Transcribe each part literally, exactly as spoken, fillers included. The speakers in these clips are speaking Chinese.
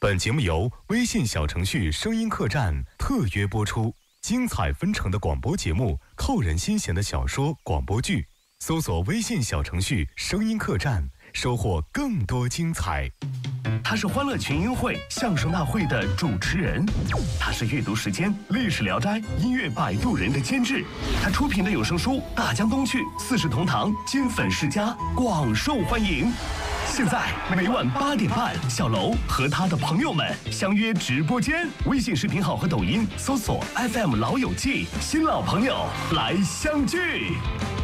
本节目由微信小程序声音客栈特约播出，精彩纷呈的广播节目，扣人心弦的小说、广播剧，搜索微信小程序声音客栈，收获更多精彩。 他是欢乐群英会相声大会的主持人，他是阅读时间历史聊斋音乐摆渡人的监制，他出品的有声书《大江东去》四世同堂金粉世家广受欢迎。现在每晚八点半，小楼和他的朋友们相约直播间，微信视频号和抖音搜索 F M 老友记，新老朋友来相聚。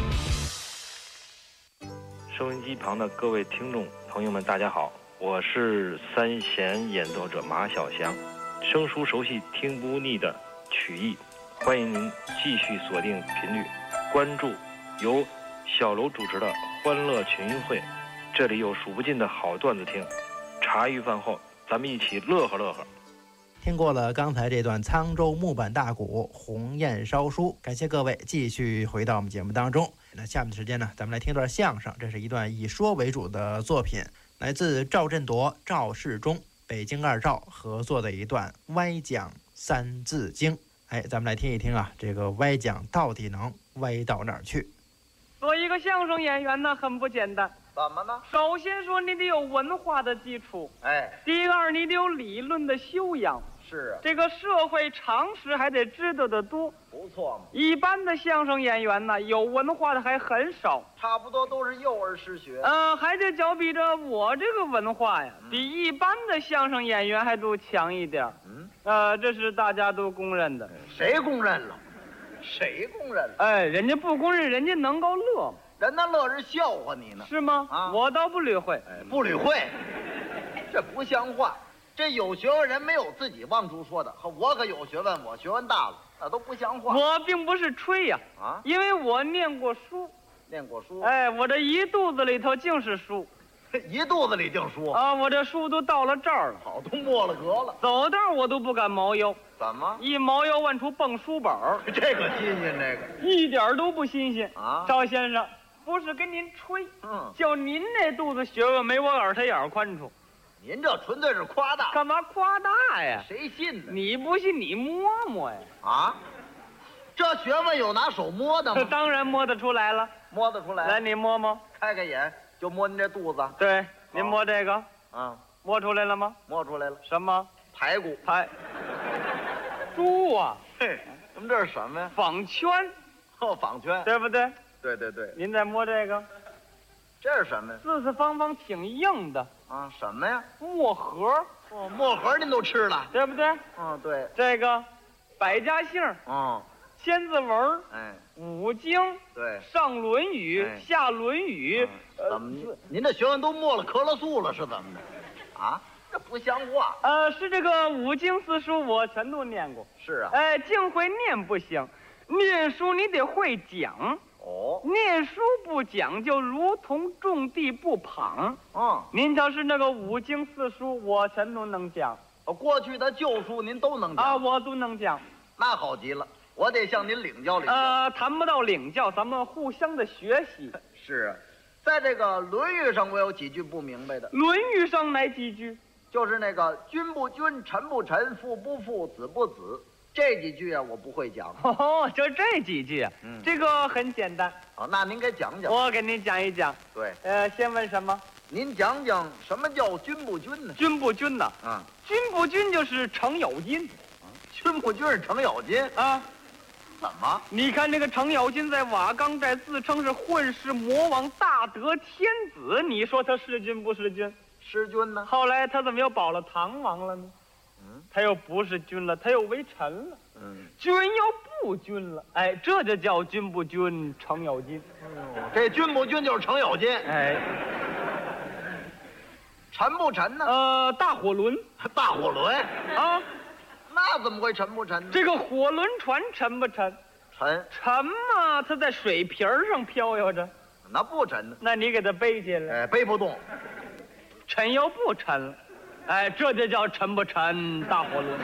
收音机旁的各位听众朋友们，大家好，我是三弦演奏者马小祥，生疏熟悉听不腻的曲艺，欢迎您继续锁定频率，关注由小楼主持的欢乐群英会，这里有数不尽的好段子听，茶余饭后咱们一起乐呵乐呵。 听过了刚才这段沧州木板大鼓鸿雁烧书，感谢各位继续回到我们节目当中。那下面的时间呢，咱们来听段相声，这是一段以说为主的作品，来自赵振铎、赵世忠、北京二赵合作的一段歪讲三字经。哎，咱们来听一听啊，这个歪讲到底能歪到哪儿去？ 做一个相声演员呢，很不简单。 怎么呢？ 首先说，你得有文化的基础。 哎， 第二，你得有理论的修养。 是啊， 这个社会常识还得知道的多。 不错嘛。 一般的相声演员呢，有文化的还很少， 差不多都是幼儿失学。 呃，还得较比着我这个文化呀，嗯、比一般的相声演员还都强一点。嗯，呃，这是大家都公认的。 谁公认了？谁公认了？ 哎，人家不公认，人家能够乐。 人那乐是笑话你呢， 是吗？啊，我倒不理会。 哎，不理会，这不像话。这有学问人没有自己往出说的，我可有学问，我学问大了，那都不像话。 我并不是吹呀，啊，因为我念过书， 念过书。 哎，我这一肚子里头尽是书， 一肚子里净书啊！我这书都到了这儿了， 好都没了格了， 走道我都不敢猫腰。 怎么？ 一猫腰往出蹦书本这个新鲜，这个一点都不新鲜啊！ 赵先生，不是跟您吹，嗯，就您那肚子学问没我耳朵眼宽处。 您这纯粹是夸大。 干嘛夸大呀？ 谁信呢？ 你不信你摸摸呀！ 啊，这学问有拿手摸的吗？ 当然摸得出来了， 摸得出来。 来，你摸摸， 开开眼，就摸您这肚子。 对，您摸这个， 嗯， 摸出来了吗？ 摸出来了。 什么？ 排骨。 排。猪啊！ 嘿，咱们这是什么呀？ 纺圈。 哦，纺圈， 对不对？ 对对对。 您再摸这个。 这是什么呀？ 四四方方挺硬的啊！什么呀？ 墨盒。 哦，墨盒您都吃了， 对不对？ 嗯，对。 这个百家姓， 嗯， 千字文， 哎， 五经， 对， 上《论语》， 哎、 下《论语》 嗯。怎么？呃、您这学问都没了咳了素了是怎么的？啊，这不像话。 呃，是这个五经四书我全都念过。 是啊。 哎，净会念不行，念书你得会讲。 哦， 念书不讲就如同种地不旁。 嗯， 您瞧是那个五经四书，我全都能讲。 哦，过去的旧书您都能讲啊，我都能讲。 那好极了，我得向您领教领教。 呃，谈不到领教，咱们互相的学习。 是啊，在这个《论语》上，我有几句不明白的。 《论语》上哪几句？ 就是那个“君不君，臣不臣，父不父，子不子”。这几句啊，我不会讲。 哦，就这几句，嗯，这个很简单。 哦，那您给讲讲。 我给您讲一讲。 对， 呃，先问什么？ 您讲讲什么叫君不君呢？ 君不君呢？ 啊、嗯， 君不君就是程咬金。 啊，君不君是程咬金啊？ 怎么？ 你看这个程咬金在瓦岗寨自称是混世魔王、大德天子，你说他是君不是君？ 是君呢。 后来他怎么又保了唐王了呢？嗯，他又不是君了，他又为臣了。嗯，君又不君了，哎，这就叫君不君，程咬金。 哦，这君不君就是程咬金。 哎， 沉不沉呢？ 呃，大火轮， 大火轮啊， 那怎么会沉不沉呢？ 这个火轮船沉不沉？ 沉。 沉嘛，它在水皮上飘悠着。 那不沉呢？ 那你给它背起来。 哎，背不动。 沉又不沉了。哎，这就叫沉不沉大火轮。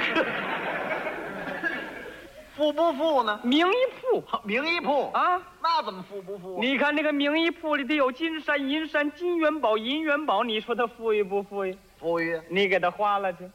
富不富呢？ 名医铺， 名医铺啊， 那怎么富不富、啊？ 你看那个名医铺里头有金山银山金元宝银元宝，你说他富裕不富裕？ 富裕。 你给他花了去，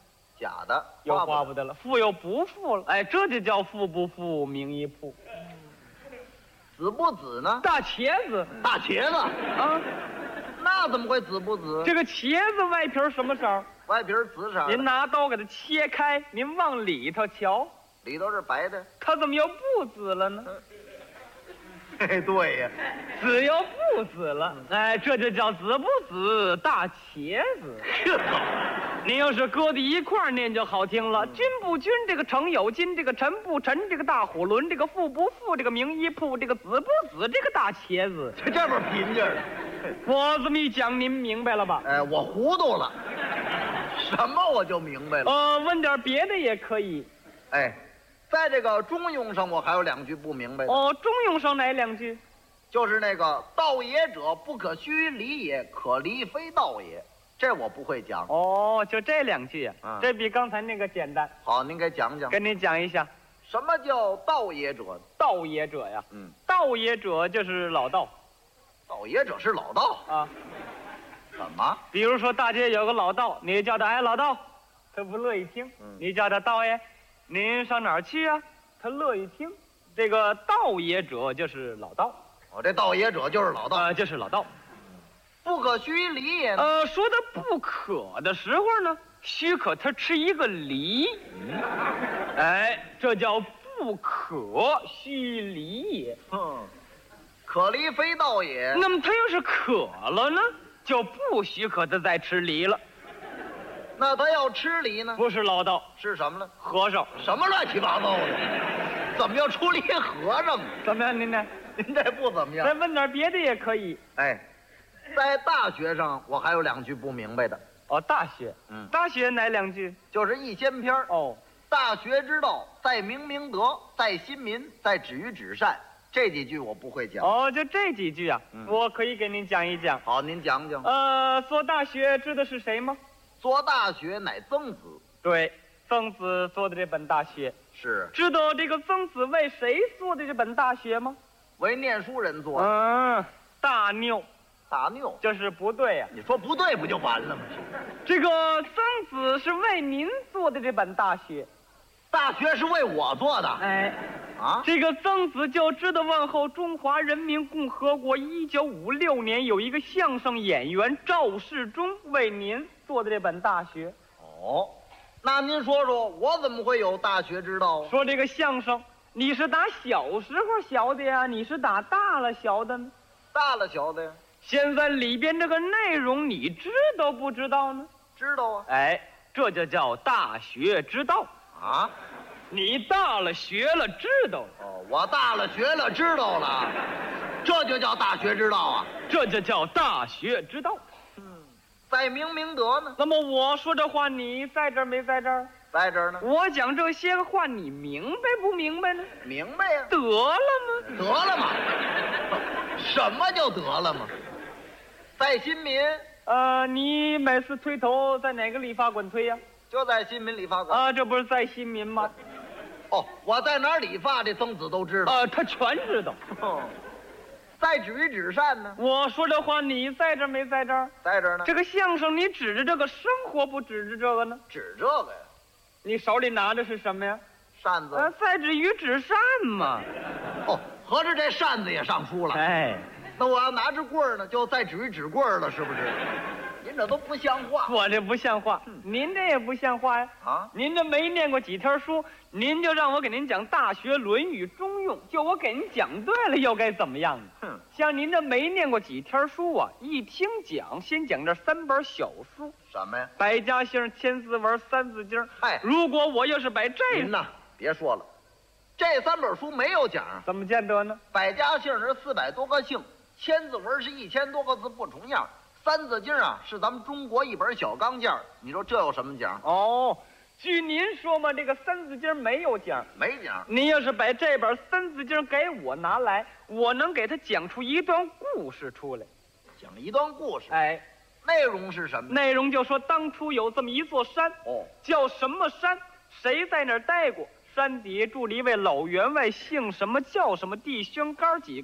假的， 又花花不得了，富又不富了，哎，这就叫富不富，名一铺。 紫不紫呢？ 大茄子大茄子啊， 那怎么会紫不紫？ 这个茄子外皮什么色儿？ 外皮紫色的， 您拿刀给它切开，您往里头瞧， 里头是白的。 它怎么又不紫了呢？ 嘿，对呀， 紫又不紫了，哎，这就叫紫不紫大茄子。 这您要是搁在一块儿念就好听了，君不君，这个臣有金，这个臣不臣，这个大虎轮，这个富不富，这个名一铺，这个紫不紫，这个大茄子。 这这么贫劲儿的。 我这么一讲，您明白了吧？ 哎，我糊涂了，什么我就明白了。 呃，问点别的也可以。 哎，在这个中庸上，我还有两句不明白的。 哦，中庸上哪两句？ 就是那个道也者，不可虚离也，可离非道也。这我不会讲。 哦，就这两句啊， 嗯这比刚才那个简单。 好，您给讲讲， 跟您讲一下， 什么叫道也者？ 道也者呀， 嗯， 道也者就是老道道也者是老道。 啊。 怎么？ 比如说大街有个老道，你叫他哎老道，他不乐意听。 嗯你叫他道爷，您上哪儿去啊？他乐意听。这个道也者就是老道， 我这道也者就是老道， 啊，就是老道。 不可虚离也呢。 呃，说的不可的时候呢，许可他吃一个梨。哎，这叫不可虚离也。 哼，可离非道也。 那么他要是渴了呢，就不许可他再吃梨了。 那他要吃梨呢？ 不是老道， 是什么呢？ 和尚。 什么乱七八糟的？怎么又出离和尚呢？ 怎么样，您呢？ 您这不怎么再样。 问点别的也可以。 哎，在大学上我还有两句不明白的， 哦，大学， 嗯大学哪两句？ 就是一仙篇儿哦， 大学之道，在明明德，在亲民，在止于至善。这几句我不会讲。 哦，就这几句啊， 嗯我可以给您讲一讲。 好，您讲讲。 呃，做大学知道是谁吗？ 做大学乃曾子。 对，曾子做的这本大学。 是知道这个曾子为谁做的这本大学吗？ 为念书人做的。 嗯，大拗， 大拗， 这是不对呀、 你说不对不就完了吗？ 这个曾子是为您做的这本大学。 大学是为我做的。 哎， 啊， 这个曾子就知道往后中华人民共和国一九五六年有一个相声演员赵世忠为您做的这本大学。 哦，那您说说，我怎么会有大学之道啊？ 说这个相声，你是打小时候学的呀，你是打大了学的呢？ 大了小的呀？ 现在里边这个内容你知道不知道呢？ 知道啊。 哎，这就叫大学之道。 啊？ 你大了学了知道了， 哦，我大了学了知道了，这就叫大学之道啊。 这就叫大学之道。 在明明德呢？ 那么我说这话，你在这儿没在这儿？ 在这儿呢。 我讲这些个话，你明白不明白呢？ 明白呀、 得了吗？ 得了嘛？什么就得了嘛？在新民， 呃，你每次推头在哪个理发馆推呀、 就在新民理发馆。 啊？这不是在新民吗？ 哦，我在哪儿理发，这曾子都知道。 啊，他全知道。 哦，在止于至善呢？ 我说这话，你在这儿没在这儿？ 在这儿呢。 这个相声你指着这个生活，不指着这个呢？ 指这个呀， 你手里拿的是什么呀？ 扇子。 啊，在止于至善嘛。 哦，合着这扇子也上书了。 哎， 那我要拿着棍儿呢，就再止于指棍儿了，是不是？您这都不像话我这不像话，您这也不像话呀。 啊！ 您这没念过几天书，您就让我给您讲《大学》《论语》《中庸》，就我给您讲对了，又该怎么样呢？ 哼， 像您这没念过几天书啊，一听讲，先讲这三本小书， 什么呀？ 百家姓、千字文、三字经。 嗨如果我要是把这您呐，别说了，这三本书没有讲。 怎么见得呢？ 百家姓是四百多个姓，千字文是一千多个字不重样，三字经啊是咱们中国一本小钢件儿，你说这有什么讲？ 哦，据您说嘛，这个三字经没有讲。 没讲。 您要是把这本三字经给我拿来，我能给他讲出一段故事出来。 讲一段故事， 哎， 内容是什么呢？ 内容就说当初有这么一座山， 哦， 叫什么山？谁在那儿待过？山底下住了一位老员外，姓什么叫什么？弟兄哥几个？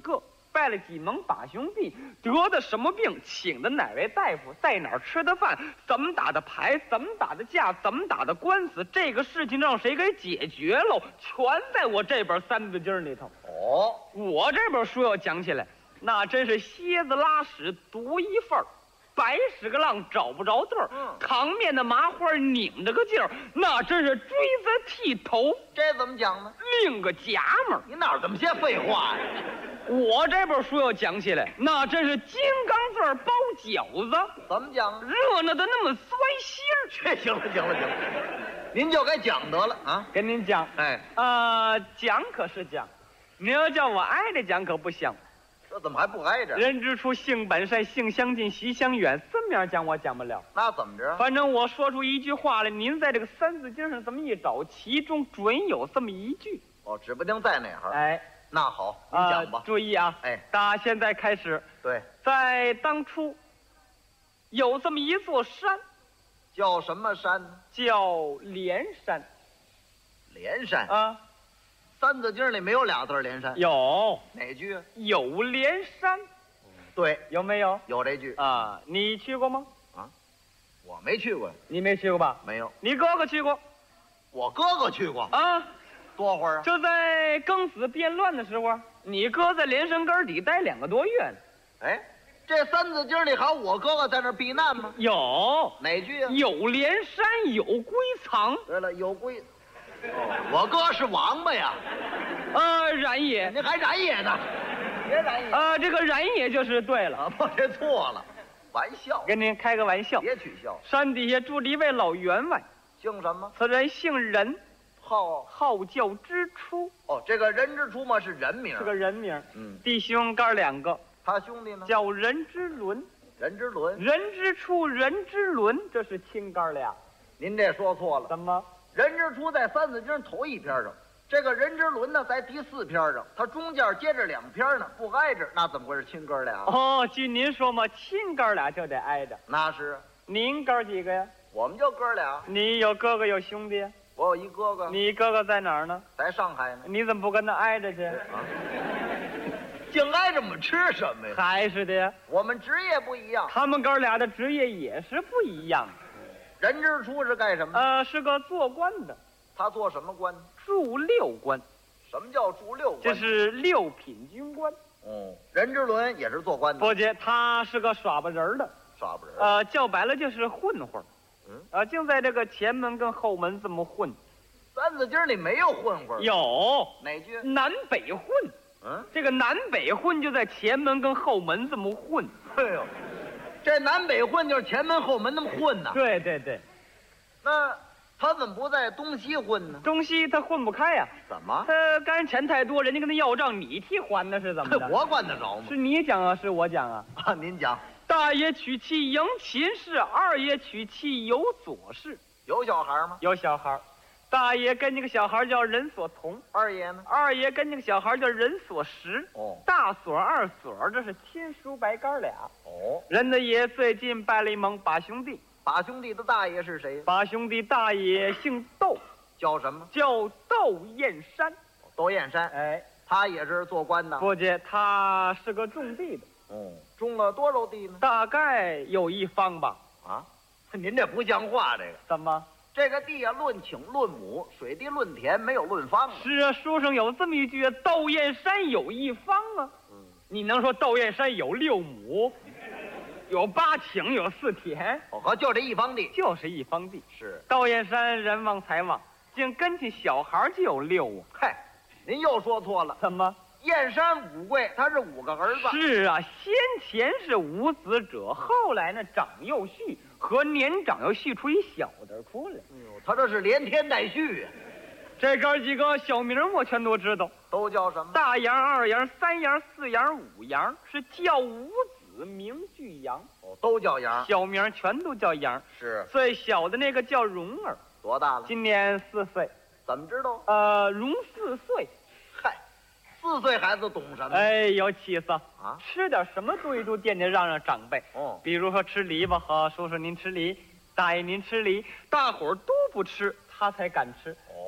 拜了几门把兄弟，得的什么病，请的哪位大夫，在哪儿吃的饭，怎么打的牌，怎么打的架，怎么打的官司，这个事情让谁给解决喽，全在我这本三字经里头。 哦， 我这本书要讲起来，那真是蝎子拉屎独一份儿，百屎个浪找不着对儿， 嗯扛面的麻花拧着个劲儿，那真是锥子剃头， 这怎么讲呢？ 另个夹门儿。 你哪儿这么些废话呀？ 我这本书要讲起来，那真是金刚钻儿包饺子， 怎么讲啊？ 热闹的那么酸心儿。 这行了，行了，行了，您就该讲得了啊！ 跟您讲， 哎， 啊、讲可是讲，您要叫我挨着讲可不行。 这怎么还不挨着？ 人之初，性本善，性相近，习相远。这么样讲我讲不了。 那怎么着？ 反正我说出一句话来，您在这个三字经上这么一找，其中准有这么一句。 哦，指不定在哪行。 哎， 那好，您啊、 讲吧。 注意啊！ 哎， 打现在开始， 对， 在当初有这么一座山， 叫什么山呢？ 叫连山连山。 啊。 三字经里没有俩字儿连山。 有哪句啊？ 有连山， 对， 有没有有这句。 啊？你去过吗？ 我没去过。 你没去过吧？ 没有。 你哥哥去过我哥哥去过。 啊？ 多会儿啊？ 就在庚子变乱的时候，你哥在连山根底待两个多月呢。 哎，这三字经里还有我哥哥在那儿避难吗？ 有哪句啊？ 有连山有归藏， 对了，有龟。我哥是王八呀。 呃，然也， 您还染野呢？别染野呃，这个然也就是对了。 啊！我这错了，玩笑， 跟您开个玩笑， 别取笑。 山底下住着一位老员外， 姓什么？ 此人姓任， 号号叫支出， 哦，这个人之初嘛是人名， 是个人名。 嗯， 弟兄哥两个， 他兄弟呢叫任之伦， 人之伦。 任之初，任之伦，这是亲哥俩。 您这说错了， 怎么？ 人之初在三字经头一篇上，这个人之伦呢在第四篇上，他中间接着两篇呢，不挨着，那怎么会是亲哥俩？ 哦，据您说嘛，亲哥俩就得挨着。 那是您哥几个呀？ 我们就哥俩， 你有哥哥有兄弟？ 我有一哥哥， 你哥哥在哪儿呢？ 在上海呢。 你怎么不跟他挨着去？ 净挨着我们吃什么呀？ 还是的呀， 我们职业不一样， 他们哥俩的职业也是不一样。 人之初是干什么的？ 呃，是个做官的， 他做什么官？ 驻六官， 什么叫驻六官？ 这是六品军官。 哦，人之伦也是做官的， 不姐，他是个耍巴人儿的， 耍不人。 呃，叫白了就是混混儿。 嗯， 呃，净在这个前门跟后门这么混。 三字经里没有混混， 有哪句？ 南北混， 嗯， 这个南北混就在前门跟后门这么混。 哎呦，这南北混就是前门后门那么混呐。 对对对， 那他怎么不在东西混呢？ 东西他混不开呀、 怎么？ 他干人钱太多，人家跟他要账，你替还的是怎么的？ 我管得着吗？ 是你讲啊，是我讲啊？ 啊，您讲。 大爷娶妻迎秦氏，二爷娶妻有左氏。 有小孩吗？ 有小孩儿，大爷跟那个小孩叫人所同， 二爷呢？ 二爷跟那个小孩叫人所识。 哦大锁二锁这是亲叔白干俩。 哦， 人的爷最近拜了一盟把兄弟， 把兄弟的大爷是谁？ 把兄弟大爷姓窦， 叫什么？ 叫窦燕山。 窦燕山。 哎， 他也是做官的。 不姐，他是个种地的， 哦，种了多少地呢？ 大概有一方吧。 啊，您这不像话，这个怎么？ 这个地啊，论顷论亩，水地论田，没有论方啊。 是啊，书上有这么一句：窦燕山有一方啊。 嗯， 你能说窦燕山有六亩，有八顷，有四田， 哦，呵，就这一方地。 就是一方地。 是， 窦燕山人旺财旺，竟跟起小孩就有六啊。 嗨，您又说错了。 怎么？ 燕山五贵，他是五个儿子。 是啊，先前是无子者，后来呢长幼序，和年长又续出一小的出来。 哎呦，他这是连天带续啊。 这哥几个小名我全都知道， 都叫什么？ 大杨、二杨、三杨、四杨、五杨，是叫五子名俱杨。 哦，都叫杨。 小名全都叫杨。 是， 最小的那个叫蓉儿， 多大了？ 今年四岁。 怎么知道？ 呃，蓉四岁。 嗨，四岁孩子懂什么？ 哎，有气色啊！ 吃点什么东西都惦记让让长辈。 哦， 比如说吃梨吧，和叔叔您吃梨，大爷您吃梨，大伙儿都不吃，他才敢吃。 哦，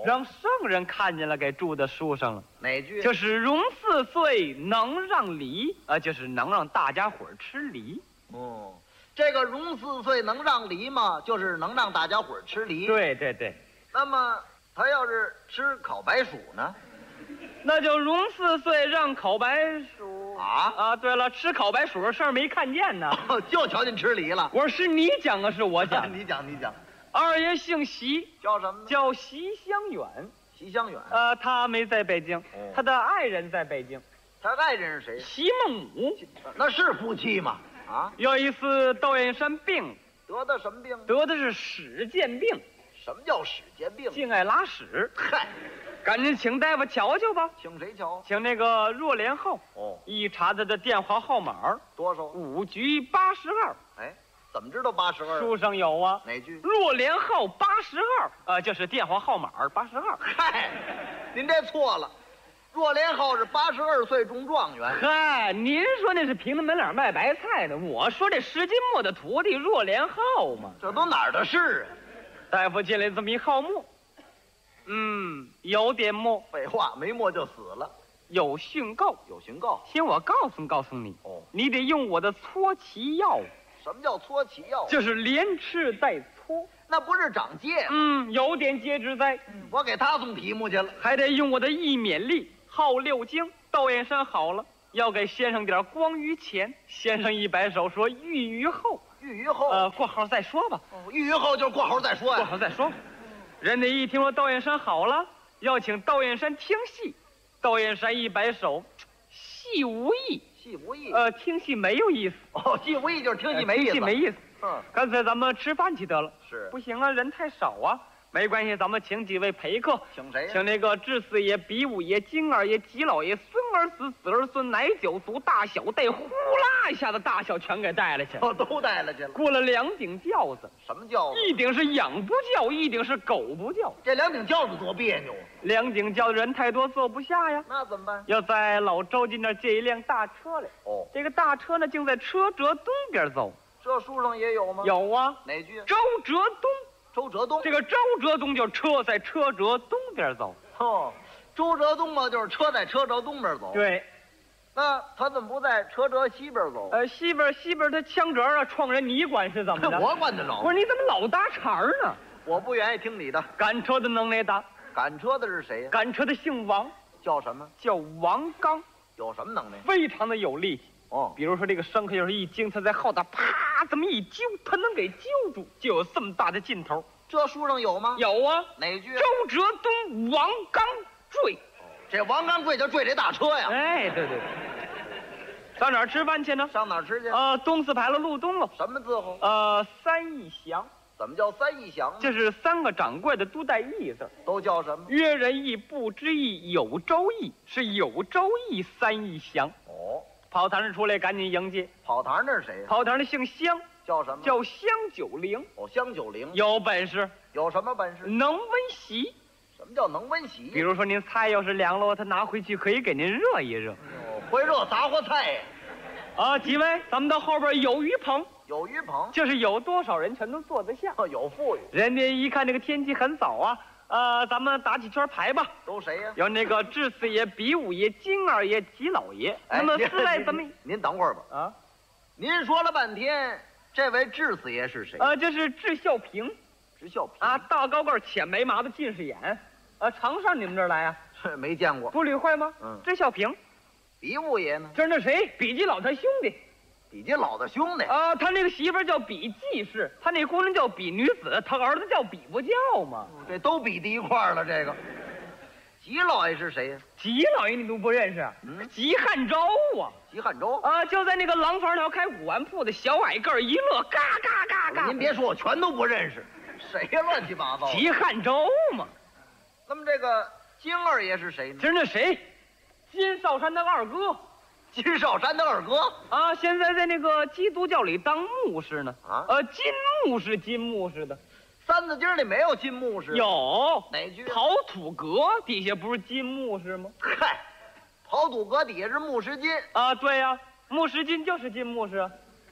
让圣人看见了，给注在书上了。 哪句？ 就是融四岁能让梨，啊，就是能让大家伙儿吃梨。 哦，这个融四岁能让梨嘛，就是能让大家伙儿吃梨。 对对对， 那么他要是吃烤白薯呢？ 那就融四岁让烤白薯啊啊！对了，吃烤白薯的事儿没看见呢。 哦，就瞧见吃梨了。 我说是你讲啊，是我讲？ 你讲，你讲。 二爷姓席， 叫什么呢？ 叫席香远。 席香远。 呃，他没在北京， 哦他的爱人在北京。 他爱人是谁？ 席孟母。 那是夫妻吗？啊， 有一次窦燕山病， 得的什么病？ 得的是屎涧病， 什么叫屎涧病？ 净爱拉屎。 嗨， 赶紧请大夫瞧瞧吧。 请谁瞧？ 请那个若莲号。 哦， 一查他的电话号码， 多少？ 五局八十二。 哎，怎么知道八十二？ 书上有啊。 哪句？ 若莲号八十二，呃，就是电话号码八十二。 嗨，您这错了。若莲号是八十二岁中状元。 嗨，您说那是平着门脸卖白菜的，我说这石金墨的徒弟若莲号嘛。 这都哪儿的事啊？ 大夫进来这么一号墨，嗯，有点墨， 废话，没墨就死了。 有训告， 有巡告。 听我告诉告诉你， 哦， 你得用我的搓脐药， 什么叫搓脐药？ 就是连吃带搓。 那不是长疥吗？ 嗯，有点疖之灾。 我给他送题目去了。 还得用我的益免力，号六经。窦燕山好了，要给先生点光于前。先生一摆手说：“欲于后。” 欲于后。 呃，过后再说吧。 哦，欲于后就是过后再说呀。 过后再说。人家一听说窦燕山好了，要请窦燕山听戏。窦燕山一摆手，戏无益。 戏无益。 呃，听戏没有意思。 哦，戏无益就是听戏没意思。 听戏没意思。 嗯， 干脆咱们吃饭去得了。 是。 不行啊，人太少啊。没关系，咱们请几位陪客。 请谁呀？ 请那个智四爷、比五爷、金二爷、吉老爷、孙儿子、子儿孙、奶九族、大小带，呼啦一下子大小全给带了去。 哦，都带了去了。 雇了两顶轿子。 什么轿子？ 一顶是养不叫，一顶是狗不叫。 这两顶轿子多别扭啊！ 两顶轿子人太多，坐不下呀。 那怎么办？ 要在老周家那儿借一辆大车来。 哦， 这个大车呢，竟在车辙东边走。 这书上也有吗？ 有啊。 哪句？ 周辙东。 周辙东。 这个周辙东就是车在车辙东边走。 哦，周辙东嘛，就是车在车辙东边走。 对。 那他怎么不在车辙西边走？ 呃，西边西边他枪辙啊，撞人你管是怎么的？ 我管得着。 不是你怎么老搭茬呢？ 我不愿意听你的。 赶车的能耐大。 赶车的是谁呀？ 赶车的姓王， 叫什么？ 叫王刚。 有什么能耐？ 非常的有力气。 哦， 比如说这个牲口要是一惊，他在后头啪这么一揪，他能给揪住，就有这么大的劲头。 这书上有吗？ 有啊。 哪句？ 周辙东，王刚坠。 这王刚坠就坠这大车呀？ 哎，对对对。上哪儿吃饭去呢？ 上哪儿吃去？ 呃，东四牌楼路东了。 什么字号？ 呃，三义祥。 怎么叫三义祥呢？ 这是三个掌柜的都带义字。 都叫什么？ 约人义、不知义、有周义，是有周义三义祥。 哦， 跑堂上出来赶紧迎接。 跑堂那是谁呀？ 跑堂的姓香。 叫什么？ 叫香九龄。 哦，香九龄。 有本事。 有什么本事？ 能温席。 什么叫能温席？ 比如说您菜要是凉了，他拿回去可以给您热一热。 哦，会热杂货菜呀。 啊，几位，咱们到后边有鱼棚。 有鱼棚， 就是有多少人全都坐得下。 哦，有富裕。 人家一看这个天气很早啊，呃，咱们打几圈牌吧。 都谁呀？ 有那个智四爷、比五爷、金二爷、吉老爷。 哎、 那么四位怎么？ 您等会儿吧。 啊， 您说了半天，这位智四爷是谁？ 呃，这是智孝平。 智孝平啊，大高个，浅眉麻子，近视眼。呃，常上你们这儿来啊？ 没见过。 不理会吗？ 嗯。 智孝平。 比五爷呢？ 这是那谁？比基老他兄弟。 比基老的兄弟啊，他那个媳妇叫比季氏，他那姑娘叫比女子，他儿子叫比不叫嘛。 这都比在一块儿了。这个吉老爷是谁呀？ 吉老爷你都不认识？嗯，吉汉周啊。 吉汉周啊，就在那个廊坊条开古玩铺的小矮个儿一乐，嘎嘎嘎嘎。 您别说，我全都不认识，谁呀？乱七八糟。 吉汉周嘛。 那么这个金二爷是谁呢？ 这是那谁？金少山的二哥。 金少山的二哥啊，现在在那个基督教里当牧师呢。 啊， 呃，金牧师，金牧师的。 三字经里没有金牧师。 有哪句？ 陶土阁底下不是金牧师吗？ 嗨，陶土阁底下是牧师金啊，对呀、啊，牧师金就是金牧师啊。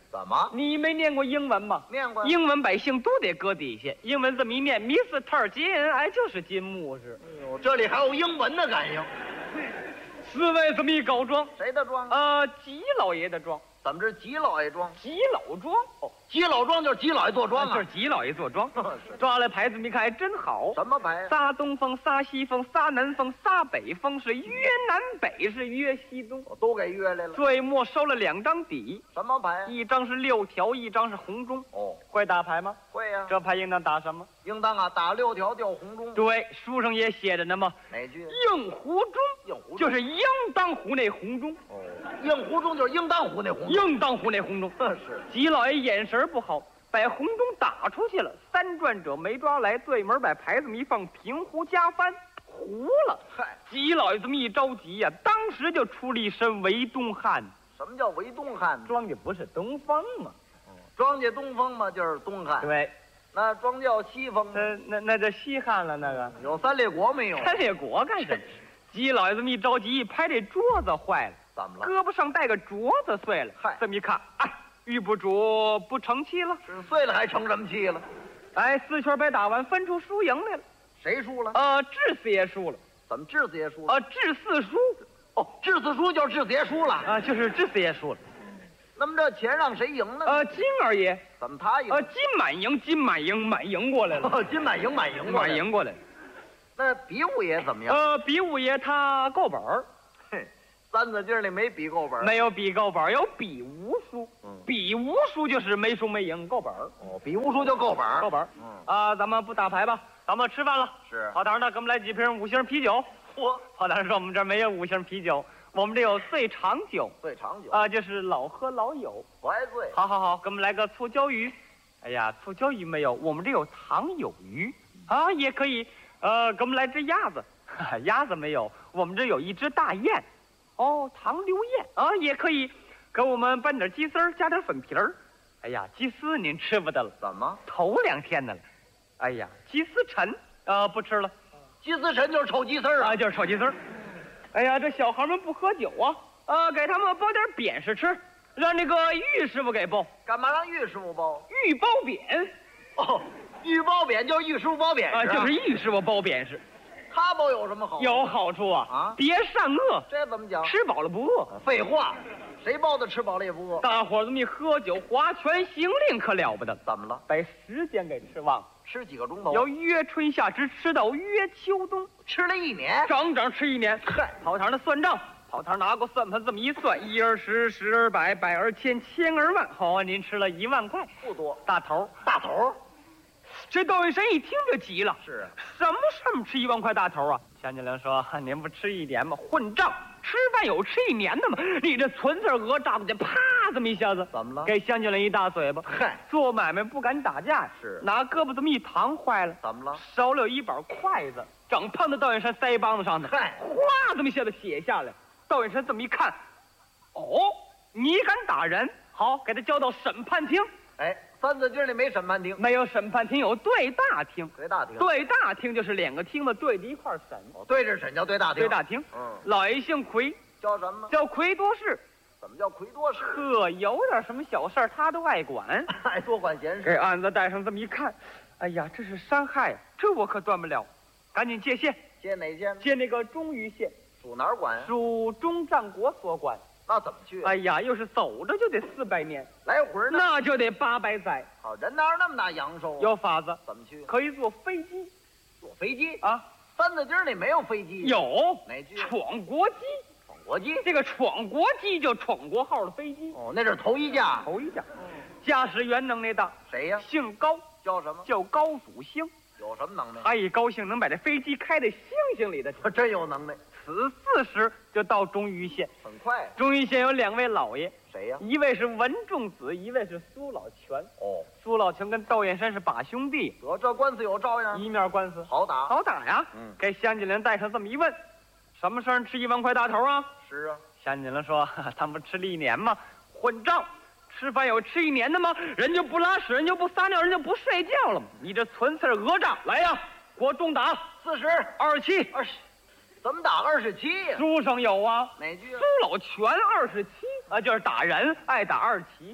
怎么？ 你没念过英文吗？ 念过。 英文百姓都得搁底下，英文这么一念 ，Mister 金，哎，就是金牧师。 哎呦，这里还有英文的感应。 四位这么一搞庄， 谁的庄？ 呃，吉老爷的庄。 怎么这吉老爷庄？ 吉老庄。 哦，吉老庄就是吉老爷坐庄啊。 就是吉老爷坐庄。抓来牌子，你看还真好。 什么牌？ 仨东风，仨西风，仨南风，仨北风，是约南北，是约西东。 我都给约来了。 最末收了两张底。 什么牌？ 一张是六条，一张是红中。 哦， 会打牌吗？ 会呀、啊。 这牌应当打什么？ 应当啊，打六条掉红中。 对，书上也写着呢嘛。 哪句？ 应湖中。 应湖中就是应当湖那红中。 哦，应湖中就是应当湖那红中。 应当湖那红中。 是。 吉老爷眼神不好，把红中打出去了。三转者没抓来，对门把牌子这么一放，平湖加翻，糊了。 嗨， 吉老爷这么一着急呀、啊，当时就出了一身围东汉。 什么叫围东汉？ 庄家不是东方吗？ 哦，庄家东风嘛，就是东汉。 对。 那庄叫西风， 那那那就西汉了。那个有三列国没有？ 三列国干什么？吉老爷这么一着急，一拍这桌子坏了。 怎么了？ 胳膊上带个镯子碎了。 嗨， 这么一看，哎，玉不主不成器了。 是碎了还成什么气了？ 哎，四圈白打完，分出输赢来了。 谁输了？ 呃，智四爷输了。 怎么智四爷输了？ 呃，智四输。 哦，智四输就是智四爷输了啊、 呃，就是智四爷输了。 那么这钱让谁赢了呢？ 呃，金二爷。 怎么他赢？ 呃，金满赢，金满赢，满赢过来了。 哦，金满赢，满赢过来了， 满赢过来了。 那比武爷怎么样？ 呃，比武爷他够本儿。 嘿，三字经里没比够本儿。 没有比够本儿，有比无输。 嗯， 比无输就是没输没赢，够本儿。 哦，比无输就够本儿。 够本儿。 嗯啊，咱们不打牌吧，咱们吃饭了。 是。 炮堂呢，给我们来几瓶五星啤酒。 嚯！ 炮堂说我们这儿没有五星啤酒，我们这有最长酒。 最长酒啊，就是老喝老有， 不爱醉。 好好好，给我们来个醋椒鱼。哎呀，醋椒鱼没有，我们这有糖有鱼啊，也可以。呃，给我们来只鸭子，哈哈，鸭子没有，我们这有一只大雁。哦，糖溜雁啊，也可以。给我们拌点鸡丝儿，加点粉皮儿。哎呀，鸡丝您吃不得了， 怎么？ 头两天的了。哎呀，鸡丝陈，呃，不吃了。 鸡丝陈就是臭鸡丝儿啊， 啊，就是臭鸡丝儿。哎呀，这小孩们不喝酒啊，呃，给他们包点扁食吃，让那个玉师傅给包。 干嘛让玉师傅包？ 玉包扁。 哦，玉包扁就是玉师傅包扁食、 啊，就是玉师傅包扁食。 他包有什么好处？ 有好处啊！ 啊， 别善恶。 这怎么讲？ 吃饱了不饿。 废话，谁包的吃饱了也不饿？ 大伙儿这么一喝酒，划拳行令可了不得。 怎么了？ 把时间给吃忘了。 吃几个钟头？ 由约春夏直吃到约秋冬， 吃了一年， 整整吃一年。 嗨， 跑堂的算账，跑堂拿过算盘这么一算，一而十，十而百，百而千，千而万。好啊，您吃了一万块， 不多。 大头， 大头。 这窦玉山一听就急了。 是啊， 什么事么吃一万块大头啊？夏金良说：“您不吃一年吗？混账！吃饭有吃一年的吗？你这纯粹讹诈的，啪这么一下子， 怎么了？ 给香金良一大嘴巴。 嗨， 做买卖不敢打架， 是拿胳膊这么一扛，坏了。 怎么了？ 手里有一把筷子，整碰到窦玉山腮帮子上的， 嗨， 哗这么一下子血下来。窦玉山这么一看，哦，你敢打人？好，给他交到审判厅。 哎，三字经里没审判厅， 没有审判厅，有对大厅。 对大厅， 对大厅就是两个厅子对着一块审。 哦，对着审叫对大厅。 对大厅， 嗯， 老爷姓奎， 叫什么？ 叫奎多士。 怎么叫奎多士？ 呵，有点什么小事儿他都爱管， 爱多管闲给事。 案子带上这么一看，哎呀，这是伤害呀，这我可断不了，赶紧接线， 接哪县？ 接那个中牟县， 属哪儿管？ 属中战国所管。 那怎么去？ 哎呀，要是走着就得四百年， 来回呢？ 那就得八百载。 好，人哪有那么大阳寿？ 有法子， 怎么去？ 可以坐飞机。 坐飞机啊？ 三字经里没有飞机。 有哪句？ 闯国机。 闯国机。 这个闯国机就闯国号的飞机。 哦，那是头一架。 头一架。驾驶员能耐大。 谁呀？ 姓高。 叫什么？ 叫高祖兴。 有什么能耐？ 他一高兴能把这飞机开到星星里的去， 真有能耐。 此四时就到中牟县， 很快。 中牟县有两位老爷， 谁呀？ 一位是文仲子，一位是苏老全。 哦， 苏老全跟窦燕山是把兄弟， 得这官司有照样， 一面官司好打， 好打呀。 嗯， 给香金良带上这么一问，什么事儿吃一万块大头啊？ 是啊。 香金良说，他们吃了一年嘛，混账！吃饭有吃一年的吗？人就不拉屎，人就不撒尿，人就不睡觉了吗？你这纯粹讹诈！来呀，给我重打四十二十七， 二十，怎么打二十七呀？ 书上有啊。 哪句？ 苏老全二十七啊，就是打人爱打二十七下。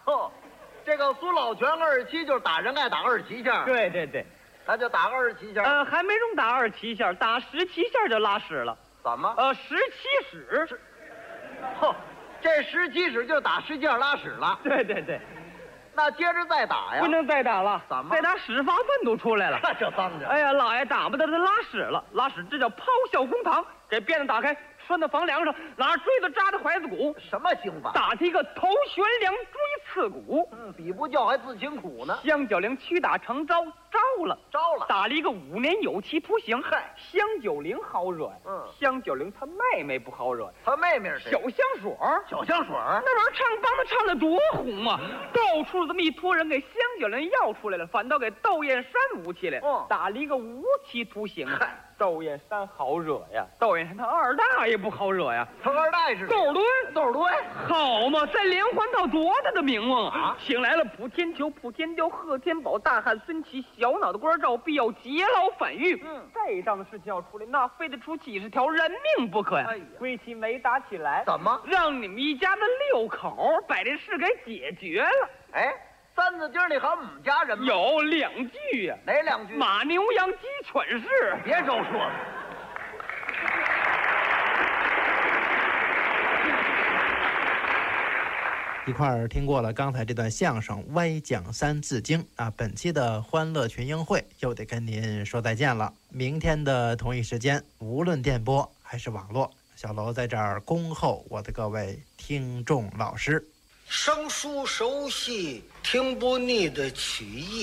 哼，这个苏老泉二十七就是打人爱打二十七下， 对对对， 他就打个二十七下。 呃，还没中打二十七下，打十七下就拉屎了。 怎么？ 呃，十七屎。 哼，这十七屎就打十七下拉屎了。 对对对， 那接着再打呀？ 不能再打了。 怎么？ 再打屎发粪都出来了。 那这脏着。 哎呀，老爷打不得他拉屎了，拉屎这叫咆哮公堂。给辫子打开，拴到房梁上，拿锥子扎的怀子骨。 什么刑法？ 打他一个头悬梁锥刺股。 嗯，比不叫还自请苦呢。 香九龄屈打成招，招了， 招了， 打了一个五年有期徒刑。 嗨， 香九龄好惹， 嗯， 香九龄他妹妹不好惹， 他妹妹是小香水小香水那玩意儿唱帮他唱的多红啊！到处这么一托人给香九龄要出来了，反倒给窦燕山捂起来， 嗯， 打了一个无期徒刑。 嗨， 窦燕山好惹呀，窦燕山他二大爷不好惹呀， 他二大爷是窦敦， 窦敦好嘛，在连环套多大的名望啊！请来了普天裘、普天雕、贺天宝、大汉孙琦、小脑袋官赵必要劫牢反狱。 嗯， 这档事情要出来，那非得出几十条人命不可呀！ 哎呀， 归期没打起来， 怎么让你们一家子六口把这事给解决了？ 哎，三字经里还有我们家人吗？ 有两句呀、 啊，哪两句？ 马牛羊鸡犬市。 别招说了。 一块儿听过了刚才这段相声《歪讲三字经》啊，本期的欢乐群英会又得跟您说再见了。明天的同一时间，无论电波还是网络，小楼在这儿恭候我的各位听众老师。 生疏熟悉听不腻的曲艺。